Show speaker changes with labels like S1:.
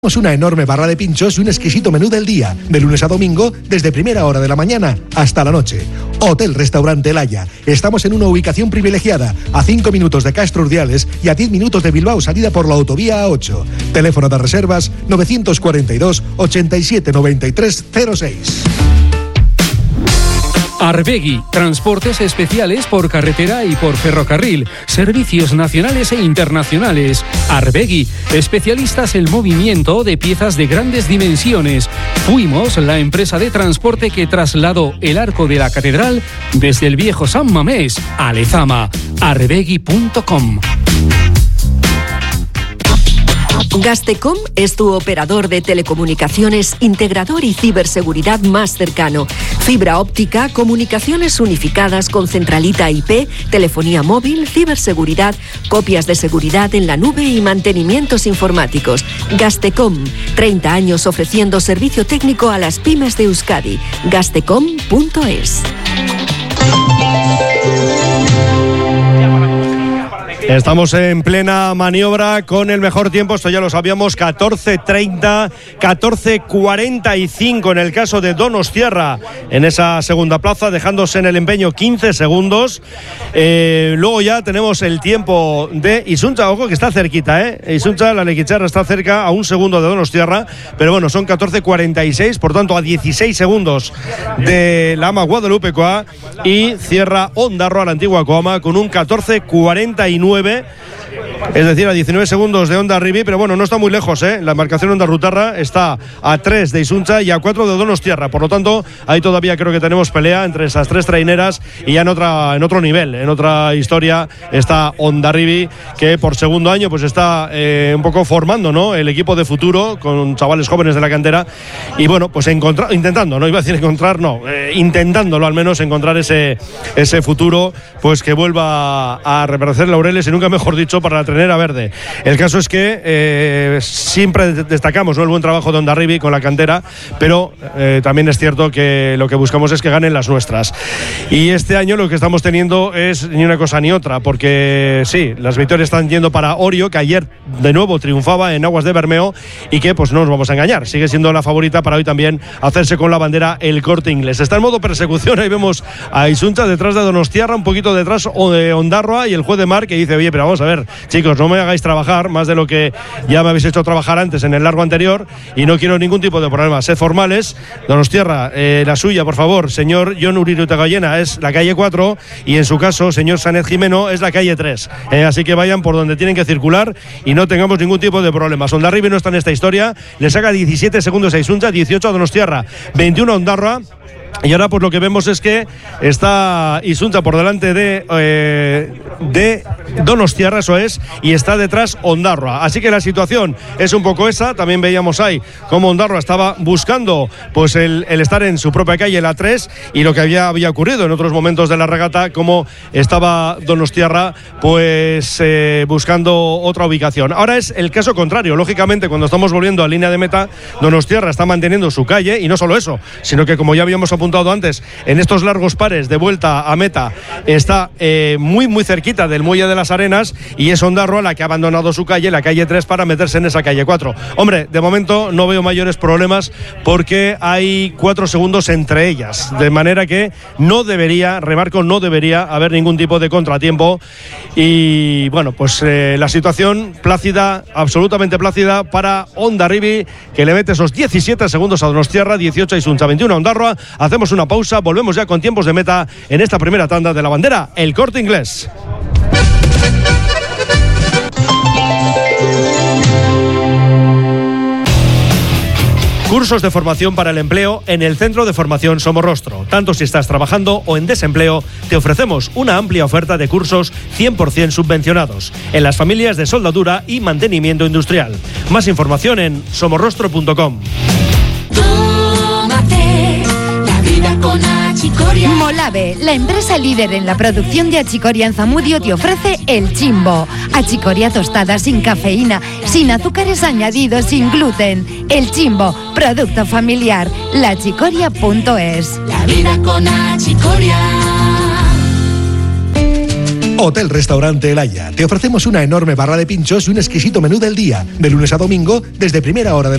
S1: Una enorme barra de pinchos y un exquisito menú del día, de lunes a domingo, desde primera hora de la mañana hasta la noche. Hotel Restaurante El Haya. Estamos en una ubicación privilegiada, a 5 minutos de Castro Urdiales y a 10 minutos de Bilbao, salida por la autovía A8. Teléfono de reservas 942 87 93 06.
S2: Arbegui, transportes especiales por carretera y por ferrocarril, servicios nacionales e internacionales. Arbegui, especialistas en movimiento de piezas de grandes dimensiones. Fuimos la empresa de transporte que trasladó el arco de la catedral desde el viejo San Mamés a Lezama. Arbegui.com.
S3: Gastecom es tu operador de telecomunicaciones, integrador y ciberseguridad más cercano. Fibra óptica, comunicaciones unificadas con centralita IP, telefonía móvil, ciberseguridad, copias de seguridad en la nube y mantenimientos informáticos. Gastecom, 30 años ofreciendo servicio técnico a las pymes de Euskadi. Gastecom.es.
S4: Estamos en plena maniobra con el mejor tiempo, esto ya lo sabíamos, 14:30, 14:45 en el caso de Donostiarra en esa segunda plaza, dejándose en el empeño 15 segundos. Luego ya tenemos el tiempo de Isuncha, ojo que está cerquita, Isuncha, la Lequicharra está cerca a un segundo de Donostiarra, pero bueno, son 14:46, por tanto a 16 segundos de la AMA Guadalupecoa, y cierra Ondarroa, la antigua Coama, con un 14:49. Es decir, a 19 segundos de Hondarribia, pero bueno, no está muy lejos, La marcación Ondarrutarra está a 3 de Isuncha y a 4 de Donostiarra. Por lo tanto, ahí todavía creo que tenemos pelea entre esas tres traineras, y ya en otro nivel, en otra historia está Hondarribia, que por segundo año pues está un poco formando, ¿no?, el equipo de futuro con chavales jóvenes de la cantera, y bueno, pues intentándolo al menos encontrar ese futuro, pues que vuelva a reaparecer laureles, y nunca mejor dicho, para la trenera verde. El caso es que siempre destacamos, ¿no?, el buen trabajo de Hondarribia con la cantera, pero también es cierto que lo que buscamos es que ganen las nuestras. Y este año lo que estamos teniendo es ni una cosa ni otra, porque sí, las victorias están yendo para Orio, que ayer de nuevo triunfaba en aguas de Bermeo, y que pues no nos vamos a engañar, sigue siendo la favorita para hoy también hacerse con la bandera el Corte Inglés. Está en modo persecución, ahí vemos a Isuncha detrás de Donostiarra, un poquito detrás de Ondarroa, y el juez de mar que dice: oye, pero vamos a ver, chicos, no me hagáis trabajar más de lo que ya me habéis hecho trabajar antes en el largo anterior, y no quiero ningún tipo de problema. Sed formales. Donostiarra, la suya, por favor, señor Jon Urirutegallena, es la calle 4, y en su caso, señor Sánchez Jimeno, es la calle 3. Así que vayan por donde tienen que circular y no tengamos ningún tipo de problemas. Hondarribia no está en esta historia, le saca 17 segundos a Isuncha, 18 a Donostiarra, 21 a Ondarroa. Y ahora pues lo que vemos es que está Isuncha por delante de Donostiarra, eso es, y está detrás Ondarroa. Así que la situación es un poco esa. También veíamos ahí cómo Ondarroa estaba buscando pues el estar en su propia calle, la 3, y lo que había ocurrido en otros momentos de la regata, cómo estaba Donostiarra pues buscando otra ubicación. Ahora es el caso contrario. Lógicamente, cuando estamos volviendo a línea de meta, Donostiarra está manteniendo su calle, y no solo eso, sino que, como ya habíamos apuntado antes, en estos largos pares de vuelta a meta está muy muy cerquita del muelle de las Arenas, y es Ondarroa la que ha abandonado su calle, la calle 3, para meterse en esa calle 4. Hombre, de momento no veo mayores problemas, porque hay 4 segundos entre ellas, de manera que no debería haber ningún tipo de contratiempo. Y bueno, pues la situación plácida, absolutamente plácida para Hondarribia, que le mete esos 17 segundos a Donostiarra, 18 a Isuncha, 21 a Ondarroa. Hacemos una pausa, volvemos ya con tiempos de meta en esta primera tanda de la bandera, el Corte Inglés. Cursos de formación para el empleo en el Centro de Formación Somorrostro. Tanto si estás trabajando o en desempleo, te ofrecemos una amplia oferta de cursos 100% subvencionados en las familias de soldadura y mantenimiento industrial. Más información en somorrostro.com.
S5: Con Achicoria. Molave, la empresa líder en la producción de achicoria en Zamudio, te ofrece el Chimbo. Achicoria tostada sin cafeína, sin azúcares añadidos, sin gluten. El Chimbo, producto familiar. Lachicoria.es. La vida con Achicoria.
S1: Hotel Restaurante El Haya. Te ofrecemos una enorme barra de pinchos y un exquisito menú del día, de lunes a domingo, desde primera hora de la